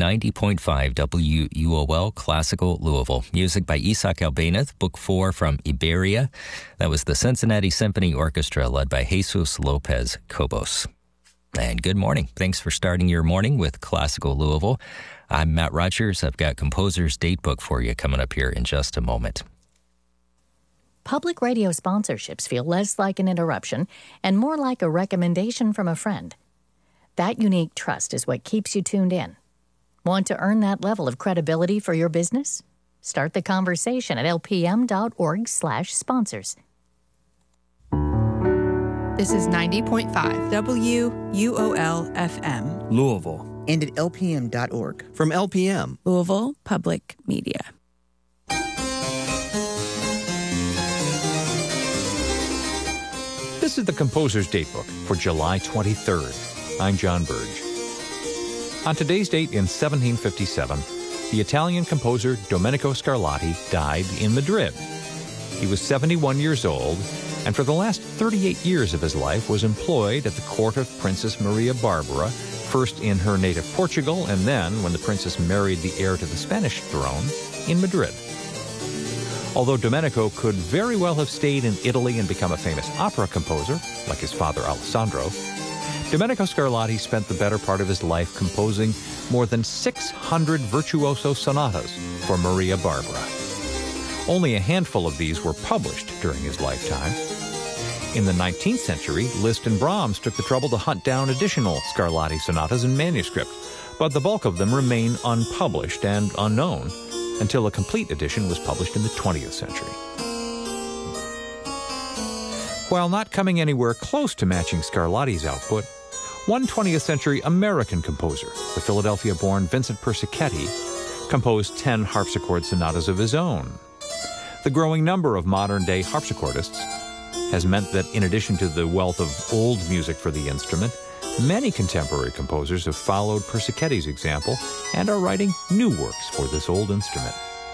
90.5 WUOL Classical Louisville. Music by Isaac Albéniz, Book 4 from Iberia. That was the Cincinnati Symphony Orchestra led by Jesus Lopez Cobos. And good morning. Thanks for starting your morning with Classical Louisville. I'm Matt Rogers. I've got Composer's Datebook for you coming up here in just a moment. Public radio sponsorships feel less like an interruption and more like a recommendation from a friend. That unique trust is what keeps you tuned in. Want to earn that level of credibility for your business? Start the conversation at lpm.org/sponsors. This is 90.5 WUOL FM, Louisville. And at lpm.org. From LPM, Louisville Public Media. This is the Composer's Datebook for July 23rd. I'm John Burge. On today's date in 1757, the Italian composer Domenico Scarlatti died in Madrid. He was 71 years old, and for the last 38 years of his life was employed at the court of Princess Maria Barbara, first in her native Portugal, and then, when the princess married the heir to the Spanish throne, in Madrid. Although Domenico could very well have stayed in Italy and become a famous opera composer, like his father Alessandro, Domenico Scarlatti spent the better part of his life composing more than 600 virtuoso sonatas for Maria Barbara. Only a handful of these were published during his lifetime. In the 19th century, Liszt and Brahms took the trouble to hunt down additional Scarlatti sonatas in manuscript, but the bulk of them remain unpublished and unknown until a complete edition was published in the 20th century. While not coming anywhere close to matching Scarlatti's output, one 20th century American composer, the Philadelphia-born Vincent Persichetti, composed 10 harpsichord sonatas of his own. The growing number of modern-day harpsichordists has meant that in addition to the wealth of old music for the instrument, many contemporary composers have followed Persichetti's example and are writing new works for this old instrument.